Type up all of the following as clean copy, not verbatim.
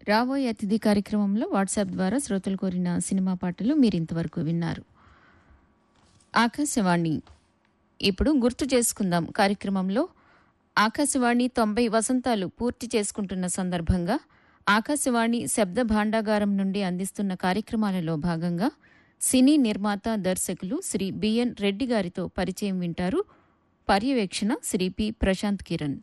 రాబోయే అతిథి కార్యక్రమంలో వాట్సాప్ ద్వారా శ్రోతలు కోరిన సినిమా పాటలు మీరింతవరకు విన్నారు. ఆకాశవాణి ఇప్పుడు గుర్తు చేసుకుందాం కార్యక్రమంలో ఆకాశవాణి 90 వసంతాలు పూర్తి చేసుకుంటున్న సందర్భంగా ఆకాశవాణి శబ్ద భాండాగారం నుండి అందిస్తున్న కార్యక్రమాలలో భాగంగా సినీ నిర్మాత దర్శకులు శ్రీ బిఎన్ రెడ్డి గారితో పరిచయం వింటారు. పర్యవేక్షణ Shri P Prashanth Kiran.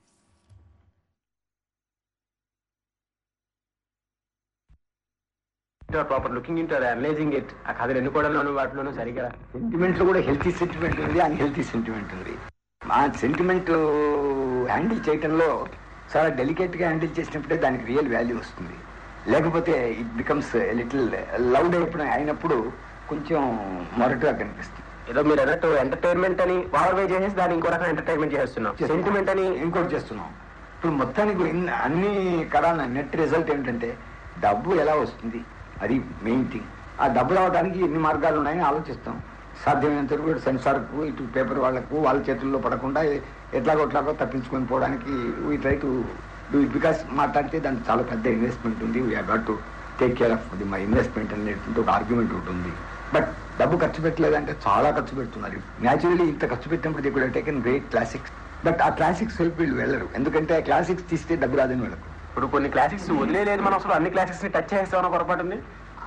Proper looking into analysing it. ఆ కథలు ఎన్నుకోవడంలోనూ వాటిలోనూ సరిగా సెంటిమెంట్ లో కూడా హెల్తీ సెంటిమెంట్ ఉంది, అన్హెల్తీ సెంటిమెంట్ ఉంది. ఆ సెంటిమెంట్ హ్యాండిల్ చేయటంలో చాలా డెలికేట్ గా హ్యాండిల్ చేసినప్పుడే దానికి రియల్ వాల్యూ వస్తుంది. లేకపోతే ఇట్ బికమ్స్ లిటిల్ లౌడ్ అయినప్పుడు కొంచెం మొరటుగా కనిపిస్తుంది. ఏదో మీరు అన్నట్టు ఎంటర్టైన్మెంట్ అని ఓవర్ వే చేసేసి దాన్ని ఇంకో రకం ఎంటర్టైన్మెంట్ చేస్తున్నాం, సెంటిమెంట్ అని ఇంకోటి చేస్తున్నాం. ఇప్పుడు మొత్తానికి అన్ని కరాల నెట్ రిజల్ట్ ఏమిటంటే డబ్బు ఎలా వస్తుంది, అది మెయిన్ థింగ్. ఆ డబ్బు రావడానికి ఎన్ని మార్గాలు ఉన్నాయని ఆలోచిస్తాం. సాధ్యమైనంత వరకు సెన్సార్కు ఇటు పేపర్ వాళ్లకు వాళ్ళ చేతుల్లో పడకుండా ఎట్లాగో తప్పించుకొని పోవడానికి we try to do it. Because మాట్లాడితే దానికి చాలా పెద్ద ఇన్వెస్ట్మెంట్ ఉంది. We have got to take care of the my investment అనేటువంటి ఒక ఆర్గ్యుమెంట్ ఉంటుంది. బట్ డబ్బు ఖర్చు పెట్టలేదంటే చాలా ఖర్చు పెడుతున్నారు. న్యాచురలీ ఇంత ఖర్చు పెట్టినప్పుడు they could have taken great classics. But ఆ క్లాసిక్స్ వైపు వీళ్ళు వెళ్ళరు, ఎందుకంటే ఆ క్లాసిక్స్ తీస్తే డబ్బు రాదని వెళ్ళరు. ఇప్పుడు కొన్ని క్లాసిక్స్ వదిలేదు, మనం అసలు అన్ని క్లాసిక్స్ ని టచ్ చేస్తామని పొరపాటు ఉంది.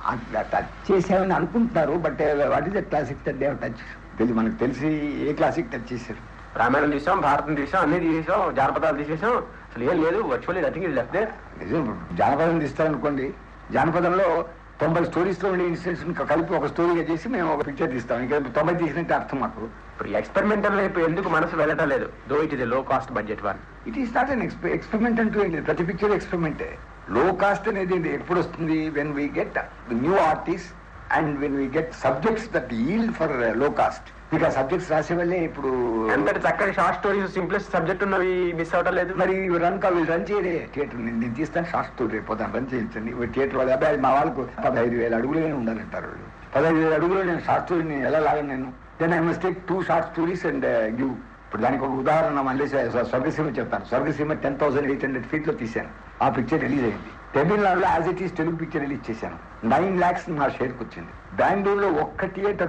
టచ్ చేసామని అనుకుంటున్నారు, but what is the classic that they have touch తెలియదు. మనకు తెలిసి ఏ క్లాసిక్ టచ్ చేశారు? రామాయణం తీసాం, భారతం తీసాం, అన్ని తీసేసాం, జానపదాలు తీసేసాం, అసలు ఏం లేదు. Virtually nothing is left there. నిజం. జానపదం తీస్తారనుకోండి, జానపదంలో 90 స్టోరీస్ లో ఉండే ఇన్సిడెంట్స్ కలిపి ఒక స్టోరీగా చేసి మేము ఒక పిక్చర్ తీస్తాం. ఇంకా 90 తీసినట్టు అర్థం మాకు. ఇప్పుడు ఎక్స్పెరిమెంటల్ వైపు ఎందుకు మనసు వెళ్ళటం లేదు? Though it is low cost budget one. It is not an experiment అంటూ ఏంటి, ప్రతి పిక్చర్ ఎక్స్పెరిమెంటే. లో కాస్ట్ అనేది ఎప్పుడు వస్తుంది? When we get new artist and when we get subjects that yield for లో కాస్ట్. మీకు ఆ సబ్జెక్ట్స్ రాసే వాళ్ళే ఇప్పుడు ఎంతటి చక్కటి షార్ట్ స్టోరీస్, సింప్లెస్ట్ సబ్జెక్ట్ ఉన్నవి మిస్ అవటం లేదు. మరి రన్ చేయలే థియేటర్. నేను తీస్తాను షార్ట్ స్టోరీ, రేపు రన్ చేయించండి. థియేటర్ వాళ్ళు అబ్బాయి మా వాళ్ళకు 15,000 అడుగులనే ఉండాలంటారు వాళ్ళు. 15,000 అడుగులో నేను షార్ట్ స్టోరీని ఎలా లాగను నేను? Then I must take 2 short stories and give. ఇప్పుడు దానికి ఒక ఉదాహరణ మళ్ళీ స్వర్గసీమ చెప్తాను. స్వర్గసీమ 10,800 feet లో తీశాను. ఆ పిక్చర్ రిలీజ్ అయింది. తమిళనాడులో as it is Telugu picture release చేశాను. 9 lakhs నా షేర్కి వచ్చింది. బెంగళూరులో ఒకే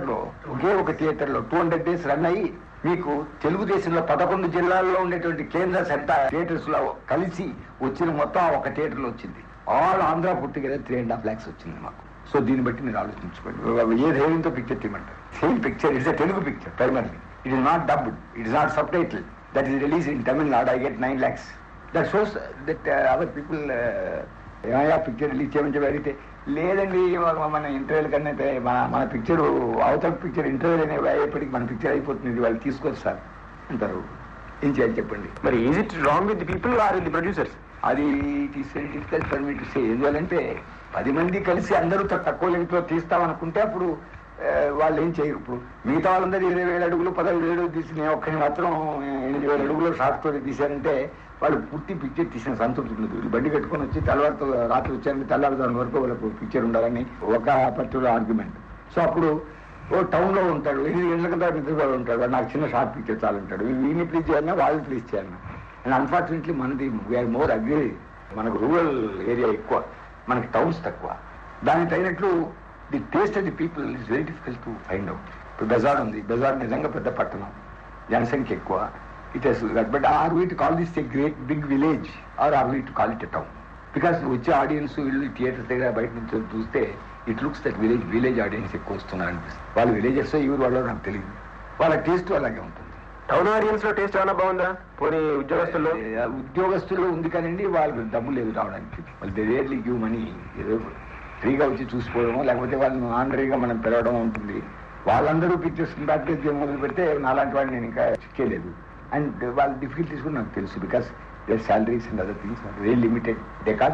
ఒక థియేటర్లో 200 days రన్ అయ్యి మీకు తెలుగుదేశంలో 11 జిల్లాల్లో ఉండేటువంటి కేంద్ర సెంట థియేటర్స్ లో కలిసి వచ్చిన మొత్తం ఒక థియేటర్ లో వచ్చింది. ఆల్ ఆంధ్ర పుట్టిగా 3.5 lakhs వచ్చింది మాకు. సో దీన్ని బట్టి మీరు ఆలోచించుకోండి, ఏ ధైర్యంతో picture తీయమంటారు. Same picture, it's a Telugu picture primarily. It is not dubbed, it is not subtitled. That is released in Tamil Nadu. I get 9 lakhs. That shows that our people ఏమయ్యా picture release చేయమని అడిగితే లేదండి మన ఇంటర్వ్యూల కన్నా మన picture అవతల picture ఇంటర్వ్యూలు అయ్యేప్పటికి మన పిక్చర్ అయిపోతుంది, వాళ్ళు తీసుకొచ్చి సార్ అంటారు. ఏం చేయాలి చెప్పండి? మరి is it wrong with the people are with the producers? అది it is very difficult for me to say. ఎందుకంటే 10 మంది కలిసి అందరూ తక్కువ లెంగ్త్లో తీస్తామనుకుంటే అప్పుడు వాళ్ళు ఏం చేయరు. ఇప్పుడు మిగతా వాళ్ళందరూ 20,000 అడుగులు 15,000 అడుగులు తీసి నేను ఒక్కని మాత్రం 8,000 అడుగులు షార్ట్ స్టోరీ తీశారంటే వాళ్ళు పూర్తి పిక్చర్ తీసిన సంతృప్తి ఉండదు. వీళ్ళు బండి కట్టుకొని వచ్చి తెల్లవారితో రాత్రి వచ్చారని తెల్లవారుదాని వరకు వాళ్ళకు పిక్చర్ ఉండాలని ఒక పర్టికులర్ ఆర్గ్యుమెంట్. సో అప్పుడు టౌన్ లో ఉంటాడు, 8 గంటల కదా నిద్రపోయి ఉంటాడు, నాకు చిన్న షార్ట్ పిక్చర్ చాలు ఉంటాడు. వీళ్ళని ప్లీజ్ చేయాలన్నా వాళ్ళు ప్లీజ్ చేయాలన్నా. అండ్ అన్ఫార్చునేట్లీ మనది వీఆర్ మోర్ అగ్రీ. మనకు రూరల్ ఏరియా ఎక్కువ, మనకి టౌన్స్ తక్కువ. దానికి తగినట్లు the taste of the people is very difficult to find out. ఇప్పుడు బెజార్ ఉంది, బెజార్ నిజంగా పెద్ద పట్టణం, జనసంఖ్య ఎక్కువ. It has but are we to call this a great big village or are we to call it a town? Because వచ్చే audience వీళ్ళు theatres దగ్గర బయట నుంచి చూస్తే it looks that village audience ఎక్కువ వస్తున్నారు అనిపిస్తుంది. వాళ్ళు విలేజెస్ ఈ ఊరు వాళ్ళు నాకు తెలియదు, వాళ్ళ టేస్ట్ అలాగే ఉంటుంది. టౌన్ ఆడియన్స్ లో టేస్ట్ ఏమైనా బాగుందా? పోనీ ఉద్యోగస్తుల్లో ఉంది కానండి, వాళ్ళకి డబ్బు లేదు రావడానికి. వాళ్ళు దే రియర్లీ గివ్ మనీ. ఏదో ఫ్రీగా వచ్చి చూసుకోవడమో లేకపోతే వాళ్ళని ఆనరీగా మనం పెరగడం ఉంటుంది. వాళ్ళందరూ పిక్చర్స్ ప్రాక్టీస్ మొదలు పెడితే నాలాంటి వాడిని నేను ఇంకా చిక్కేలేదు. అండ్ వాళ్ళ డిఫికల్టీస్ కూడా నాకు తెలుసు. Because there salaries and other things are very limited. They can't